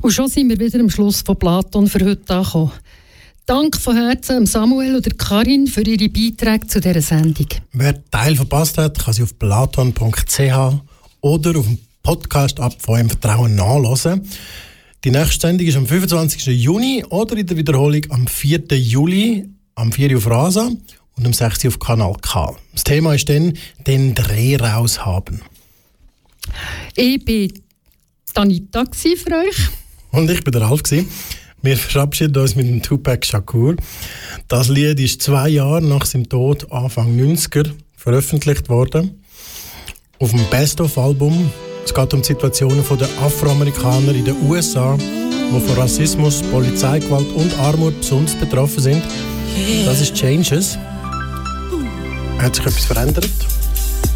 Und schon sind wir wieder am Schluss von Platon für heute angekommen. Danke von Herzen Samuel und Karin für ihre Beiträge zu dieser Sendung. Wer Teil verpasst hat, kann sie auf platon.ch oder auf dem Podcast-App von eurem Vertrauen nachhören. Die nächste Sendung ist am 25. Juni oder in der Wiederholung am 4. Juli, am 4. Uhr auf Rasa und am 6. Uhr auf Kanal K. Das Thema ist dann «Den Dreh raushaben». Ich war Anita für euch. Und ich war der Ralf. Wir verabschieden uns mit dem Tupac Shakur. Das Lied ist 2 Jahre nach seinem Tod, Anfang 90er, veröffentlicht worden. Auf dem Best-of-Album. Es geht um die Situationen der Afroamerikaner in den USA, die von Rassismus, Polizeigewalt und Armut besonders betroffen sind. Das ist «Changes». Hat sich etwas verändert?